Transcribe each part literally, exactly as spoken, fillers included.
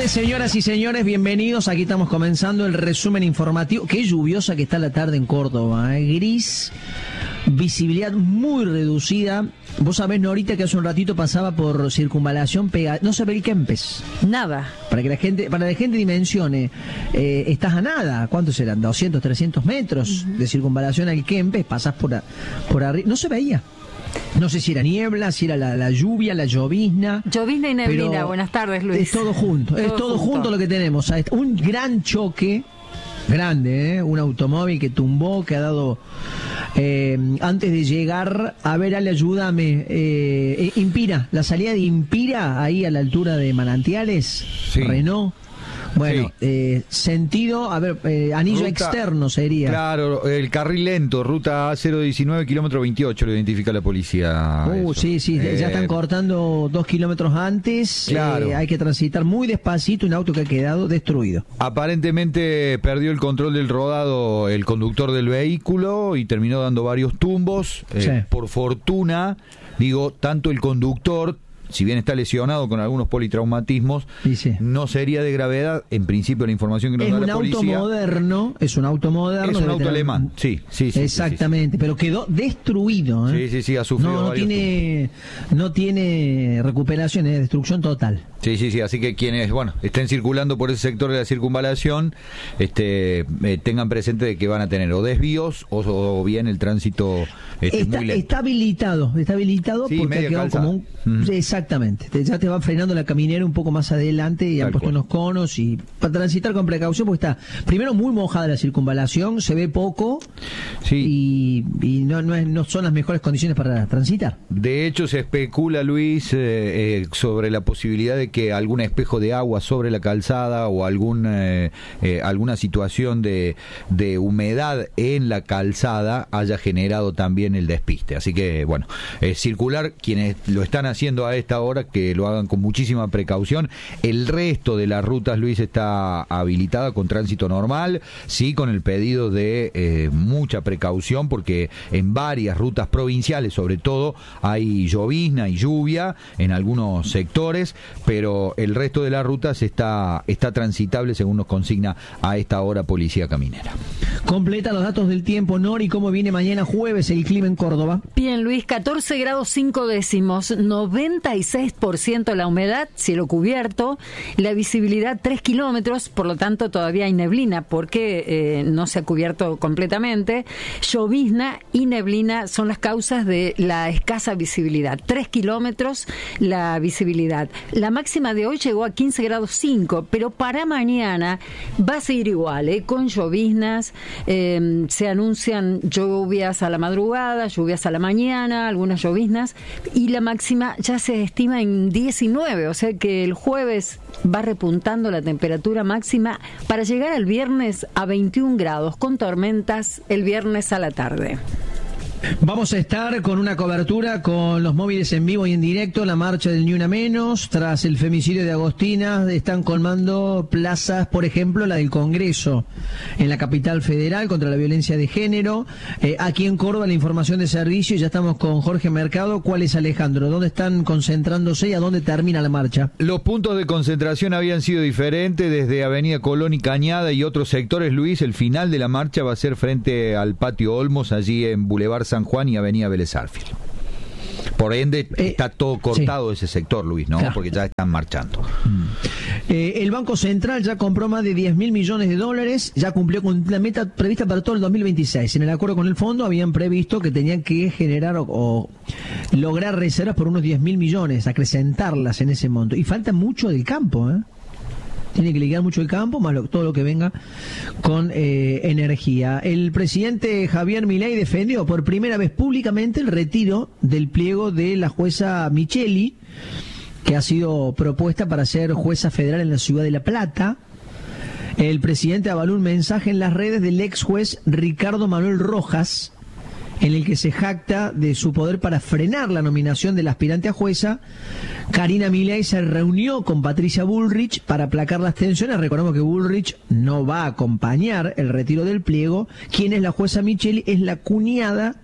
tardes, señoras y señores, bienvenidos. Aquí estamos comenzando el resumen informativo. Qué lluviosa que está la tarde en Córdoba, ¿eh? Gris, visibilidad muy reducida. Vos sabés, Norita, que hace un ratito pasaba por Circunvalación, pega... no se ve el Kempes. Nada. Para que la gente, para la gente dimensione, eh, estás a nada. ¿Cuántos serán? doscientos, trescientos metros uh-huh. de Circunvalación al Kempes, pasás por, a, por arriba. No se veía. No sé si era niebla, si era la, la lluvia, la llovizna. Llovizna y neblina. Buenas tardes, Luis. Es todo junto, todo es todo junto. junto lo que tenemos. Un gran choque, grande, ¿eh? Un automóvil que tumbó, que ha dado... Eh, antes de llegar, a ver, Ale, ayúdame, eh, Impira, la salida de Impira, ahí a la altura de Manantiales, sí. Renault. Bueno, sí. eh, sentido, a ver, eh, anillo ruta, externo sería. Claro, el carril lento, ruta A cero diecinueve, kilómetro veintiocho, lo identifica la policía. Uh, eso. sí, sí, eh, ya están cortando dos kilómetros antes. Claro. Eh, hay que transitar muy despacito un auto que ha quedado destruido. Aparentemente perdió el control del rodado el conductor del vehículo y terminó dando varios tumbos. Eh, sí. Por fortuna, digo, tanto el conductor, si bien está lesionado con algunos politraumatismos, sí. no sería de gravedad, en principio la información que nos es da la policía. Es un auto moderno, es un auto moderno. Es un auto tener... alemán, sí, sí, sí. Exactamente, sí, sí. Pero quedó destruido. ¿eh? Sí, sí, sí, ha sufrido no, no varios tiene, no tiene recuperación, es destrucción total. Sí, sí, sí, así que quienes, bueno, estén circulando por ese sector de la circunvalación, este, eh, tengan presente de que van a tener o desvíos o, o bien el tránsito este, está, muy lento. Está habilitado, está habilitado sí, porque ha quedado calzada. como un... Mm. Exactamente, te, ya te va frenando la caminera un poco más adelante y Tal han puesto cual. unos conos y para transitar con precaución porque está, primero muy mojada la circunvalación, se ve poco sí. y, y no, no, es, no son las mejores condiciones para transitar. De hecho se especula, Luis, eh, eh, sobre la posibilidad de que algún espejo de agua sobre la calzada o algún, eh, eh, alguna situación de, de humedad en la calzada haya generado también el despiste. Así que, bueno, eh, circular, quienes lo están haciendo a esta hora, que lo hagan con muchísima precaución. El resto de las rutas, Luis, está habilitada con tránsito normal, sí, con el pedido de eh, mucha precaución, porque en varias rutas provinciales, sobre todo, hay llovizna y lluvia en algunos sectores, pero el resto de las rutas está, está transitable según nos consigna a esta hora Policía Caminera. Completa los datos del tiempo, Nori, ¿cómo viene mañana jueves el clima en Córdoba? Bien, Luis, catorce grados cinco décimos, noventa y seis por ciento la humedad, cielo cubierto, la visibilidad tres kilómetros, por lo tanto todavía hay neblina porque eh, no se ha cubierto completamente. Llovizna y neblina son las causas de la escasa visibilidad. tres kilómetros la visibilidad. La máxima de hoy llegó a quince grados cinco, pero para mañana va a seguir igual, ¿eh? Con lloviznas, eh, se anuncian lluvias a la madrugada, lluvias a la mañana, algunas lloviznas, y la máxima ya se estima en diecinueve, o sea que el jueves va repuntando la temperatura máxima para llegar al viernes a veintiún grados, con tormentas el viernes a la tarde. Vamos a estar con una cobertura con los móviles en vivo y en directo, la marcha del Ni Una Menos, tras el femicidio de Agostina, están colmando plazas, por ejemplo, la del Congreso, en la capital federal, contra la violencia de género. Eh, aquí en Córdoba, la información de servicio, ya estamos con Jorge Mercado. ¿Cuál es, Alejandro? ¿Dónde están concentrándose y a dónde termina la marcha? Los puntos de concentración habían sido diferentes, desde Avenida Colón y Cañada y otros sectores, Luis. El final de la marcha va a ser frente al Patio Olmos, allí en Boulevard San Juan y Avenida Vélez Arfiel. Por ende, eh, está todo cortado sí. ese sector, Luis, ¿no? Claro. Porque ya están marchando. Mm. Eh, el Banco Central ya compró más de diez mil millones de dólares, ya cumplió con la meta prevista para todo el dos mil veintiséis. En el acuerdo con el fondo habían previsto que tenían que generar o, o lograr reservas por unos diez mil millones, acrecentarlas en ese monto. Y falta mucho del campo, ¿eh? Tiene que liquidar mucho el campo, más lo, todo lo que venga con eh, energía. El presidente Javier Milei defendió por primera vez públicamente el retiro del pliego de la jueza Micheli, que ha sido propuesta para ser jueza federal en la ciudad de La Plata. El presidente avaló un mensaje en las redes del ex juez Ricardo Manuel Rojas, en el que se jacta de su poder para frenar la nominación del aspirante a jueza. Karina Milei se reunió con Patricia Bullrich para aplacar las tensiones. Recordemos que Bullrich no va a acompañar el retiro del pliego. ¿Quién es la jueza Micheli? Es la cuñada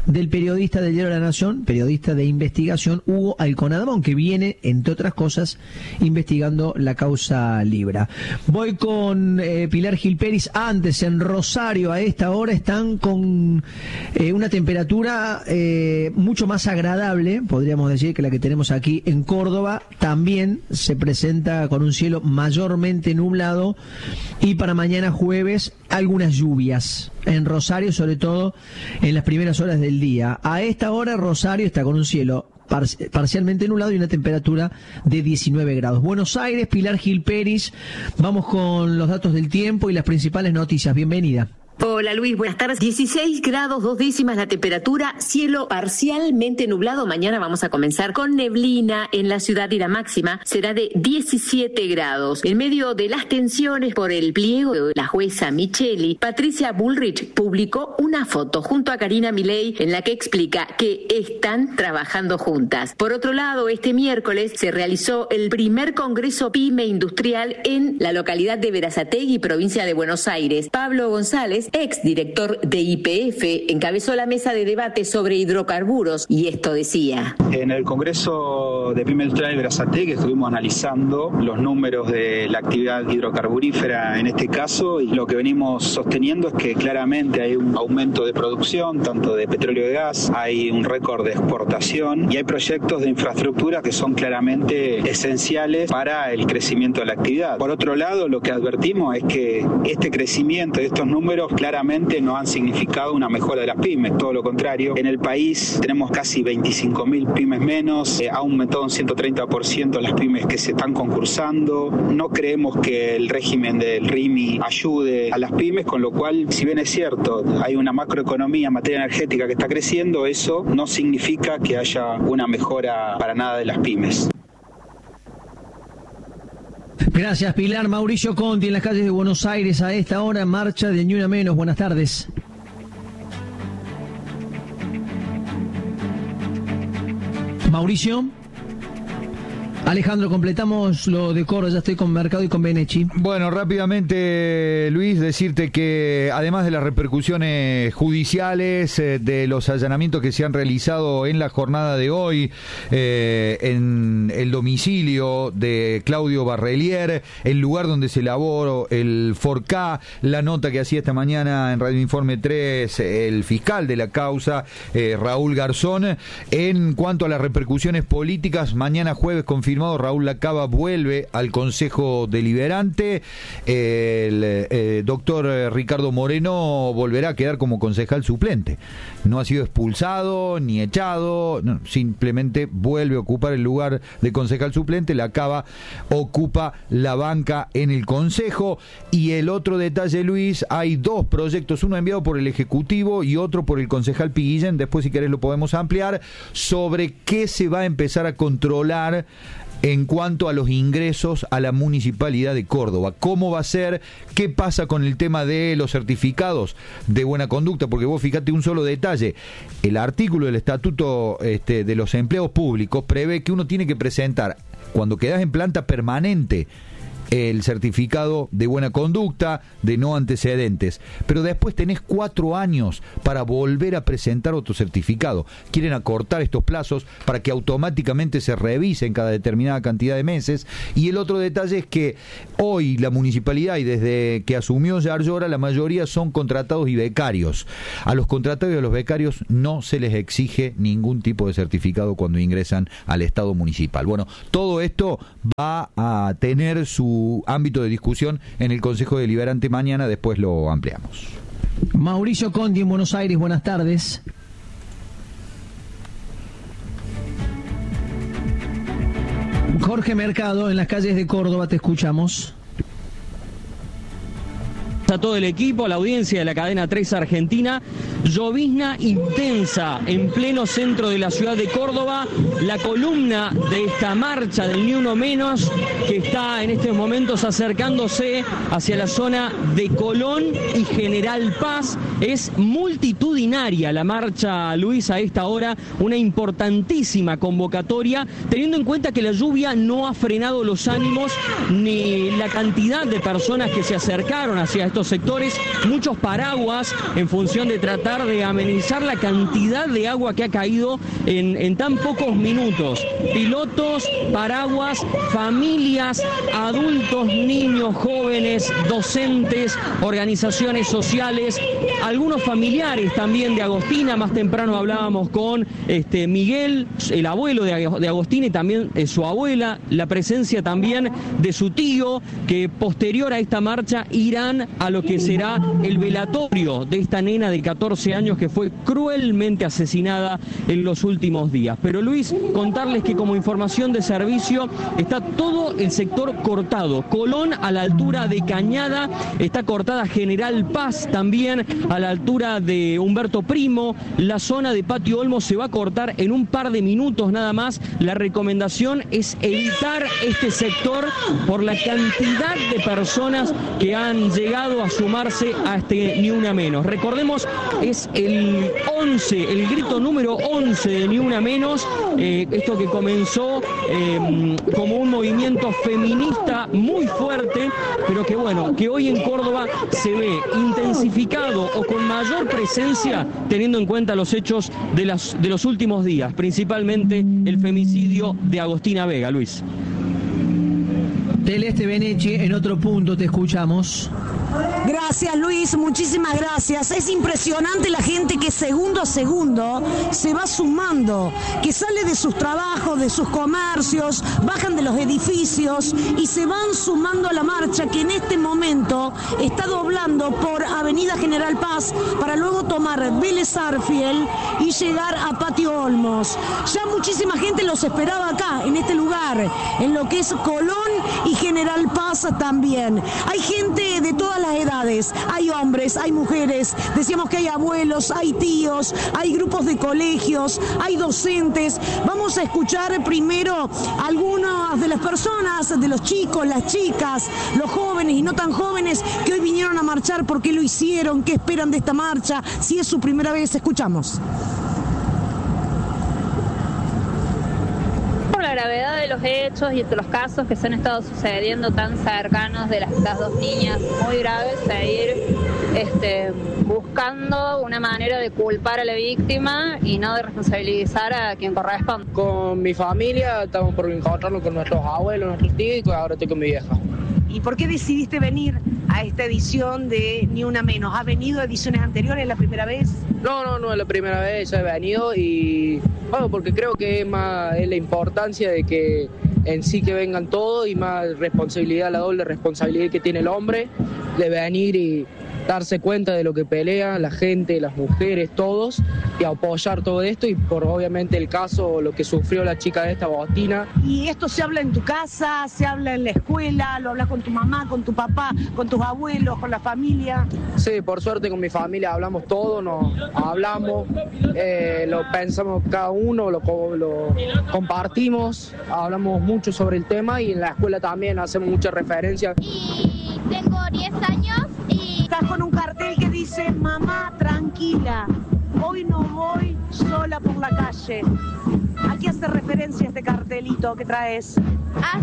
del periodista del Diario de la Nación, periodista de investigación, Hugo Alconadamón, que viene, entre otras cosas, investigando la causa Libra. Voy con eh, Pilar Gil Peris. Antes, en Rosario, a esta hora, están con eh, una temperatura eh, mucho más agradable, podríamos decir, que la que tenemos aquí en Córdoba. También se presenta con un cielo mayormente nublado, y para mañana jueves algunas lluvias en Rosario, sobre todo en las primeras horas del día. A esta hora Rosario está con un cielo par- parcialmente nublado y una temperatura de diecinueve grados. Buenos Aires, Pilar Gil Peris, vamos con los datos del tiempo y las principales noticias. Bienvenida. Hola Luis, buenas tardes. dieciséis grados, dos décimas la temperatura, cielo parcialmente nublado. Mañana vamos a comenzar con neblina en la ciudad y la máxima será de diecisiete grados. En medio de las tensiones por el pliego de la jueza Micheli, Patricia Bullrich publicó una foto junto a Karina Milei en la que explica que están trabajando juntas. Por otro lado, este miércoles se realizó el primer Congreso PYME Industrial en la localidad de Berazategui, provincia de Buenos Aires. Pablo González, ex director de Y P F, encabezó la mesa de debate sobre hidrocarburos y esto decía. En el Congreso de PYME Industrial de Berazategui estuvimos analizando los números de la actividad hidrocarburífera en este caso, y lo que venimos sosteniendo es que claramente hay un aumento de producción, tanto de petróleo y de gas, hay un récord de exportación y hay proyectos de infraestructura que son claramente esenciales para el crecimiento de la actividad. Por otro lado, lo que advertimos es que este crecimiento de estos números claramente no han significado una mejora de las pymes, todo lo contrario. En el país tenemos casi veinticinco mil pymes menos, eh, ha aumentado un ciento treinta por ciento las pymes que se están concursando. No creemos que el régimen del R I M I ayude a las pymes, con lo cual, si bien es cierto, hay una macroeconomía en materia energética que está creciendo, eso no significa que haya una mejora para nada de las pymes. Gracias, Pilar. Mauricio Conti en las calles de Buenos Aires a esta hora, marcha de Ni Una Menos. Buenas tardes. Mauricio. Alejandro, completamos lo de Córdoba, ya estoy con Mercado y con Benechi. Bueno, rápidamente, Luis, decirte que además de las repercusiones judiciales, eh, de los allanamientos que se han realizado en la jornada de hoy, eh, en el domicilio de Claudio Barrelier, el lugar donde se elaboró el Forcá, la nota que hacía esta mañana en Radio Informe tres el fiscal de la causa, eh, Raúl Garzón, en cuanto a las repercusiones políticas, mañana jueves confirmado, Raúl Lacaba vuelve al Consejo Deliberante. El eh, doctor Ricardo Moreno volverá a quedar como concejal suplente. No ha sido expulsado ni echado, no, simplemente vuelve a ocupar el lugar de concejal suplente. Lacaba ocupa la banca en el Consejo. Y el otro detalle, Luis, hay dos proyectos, uno enviado por el Ejecutivo y otro por el concejal Piguillén, después si querés lo podemos ampliar, sobre qué se va a empezar a controlar en cuanto a los ingresos a la Municipalidad de Córdoba. ¿Cómo va a ser? ¿Qué pasa con el tema de los certificados de buena conducta? Porque vos fíjate un solo detalle. El artículo del Estatuto este, de los Empleados Públicos prevé que uno tiene que presentar, cuando quedás en planta permanente, el certificado de buena conducta, de no antecedentes, pero después tenés cuatro años para volver a presentar otro certificado. Quieren acortar estos plazos para que automáticamente se revisen cada determinada cantidad de meses. Y el otro detalle es que hoy la municipalidad, y desde que asumió Yarlora, la mayoría son contratados y becarios. A los contratados y a los becarios no se les exige ningún tipo de certificado cuando ingresan al Estado municipal. Bueno, todo esto va a tener su ámbito de discusión en el Consejo Deliberante mañana, después lo ampliamos. Mauricio Conti en Buenos Aires, buenas tardes. Jorge Mercado en las calles de Córdoba, te escuchamos. A todo el equipo, a la audiencia de la cadena tres Argentina. Llovizna intensa en pleno centro de la ciudad de Córdoba. La columna de esta marcha del Ni Uno Menos, que está en estos momentos acercándose hacia la zona de Colón y General Paz, es multitudinaria la marcha, Luis, a esta hora. Una importantísima convocatoria, teniendo en cuenta que la lluvia no ha frenado los ánimos ni la cantidad de personas que se acercaron hacia estos distintos sectores, muchos paraguas en función de tratar de amenizar la cantidad de agua que ha caído en, en tan pocos minutos. Pilotos, paraguas, familias, adultos, niños, jóvenes, docentes, organizaciones sociales, algunos familiares también de Agostina. Más temprano hablábamos con este, Miguel, el abuelo de, de Agostina, y también eh, su abuela, la presencia también de su tío, que posterior a esta marcha irán a lo que será el velatorio de esta nena de catorce años que fue cruelmente asesinada en los últimos días. Pero Luis, contarles que como información de servicio está todo el sector cortado. Colón a la altura de Cañada, está cortada General Paz también a la altura de Humberto Primo, la zona de Patio Olmos se va a cortar en un par de minutos nada más. La recomendación es evitar este sector por la cantidad de personas que han llegado a sumarse a este Ni Una Menos. Recordemos, es el once, el grito número once de Ni Una Menos, eh, esto que comenzó eh, como un movimiento feminista muy fuerte, pero que bueno, que hoy en Córdoba se ve intensificado o con mayor presencia teniendo en cuenta los hechos de, las, de los últimos días, principalmente el femicidio de Agostina Vega. Luis. Celeste Benechi, en otro punto te escuchamos. Gracias, Luis, muchísimas gracias. Es impresionante la gente que segundo a segundo se va sumando, que sale de sus trabajos, de sus comercios, bajan de los edificios y se van sumando a la marcha que en este momento está doblando por Avenida General Paz para luego tomar Vélez Arfiel y llegar a Patio Olmos. Ya muchísima gente los esperaba acá, en este lugar, en lo que es Colón y General Paz también. Hay gente de todas las edades, hay hombres, hay mujeres, decíamos que hay abuelos, hay tíos, hay grupos de colegios, hay docentes. Vamos a escuchar primero algunas de las personas, de los chicos, las chicas, los jóvenes y no tan jóvenes que hoy vinieron a marchar, por qué lo hicieron, qué esperan de esta marcha, si es su primera vez. Escuchamos. Por la gravedad de los hechos y de los casos que se han estado sucediendo tan cercanos de las, las dos niñas muy graves, seguir este, buscando una manera de culpar a la víctima y no de responsabilizar a quien corresponde. Con mi familia estamos por encontrarnos con nuestros abuelos, nuestros tíos, y ahora estoy con mi vieja. ¿Y por qué decidiste venir a esta edición de Ni Una Menos? ¿Has venido a ediciones anteriores? ¿Es la primera vez? No, no, no es la primera vez, ya he venido y bueno, porque creo que es más es la importancia de que en sí que vengan todos y más responsabilidad, la doble responsabilidad que tiene el hombre de venir y darse cuenta de lo que pelea la gente, las mujeres, todos, y apoyar todo esto y por obviamente el caso, lo que sufrió la chica de esta, Agostina. ¿Y esto se habla en tu casa, se habla en la escuela, lo hablas con tu mamá, con tu papá, con tus abuelos, con la familia? Sí, por suerte con mi familia hablamos todo, nos hablamos, eh, lo pensamos cada uno, lo, lo compartimos, hablamos mucho sobre el tema y en la escuela también hacemos muchas referencias. Y tengo diez años y... Estás con un cartel que dice: mamá, tranquila, hoy no voy sola por la calle. ¿A qué hace referencia este cartelito que traes?